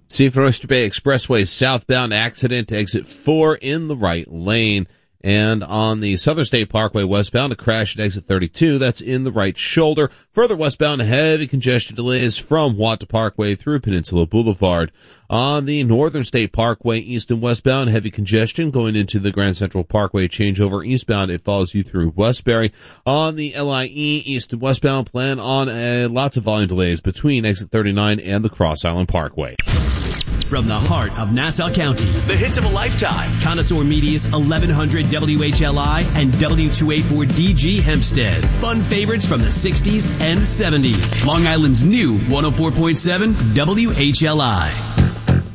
Seaford Oyster Bay Expressway southbound accident, exit 4 in the right lane. And on the Southern State Parkway westbound, a crash at exit 32. That's in the right shoulder. Further westbound, heavy congestion delays from Wata Parkway through Peninsula Boulevard. On the Northern State Parkway, east and westbound, heavy congestion going into the Grand Central Parkway changeover eastbound. It follows you through Westbury. On the LIE, east and westbound, plan on lots of volume delays between exit 39 and the Cross Island Parkway. From the heart of Nassau County, the hits of a lifetime. Connoisseur Media's 1100 WHLI and W2A4DG Hempstead. Fun favorites from the 60s and 70s. Long Island's new 104.7 WHLI.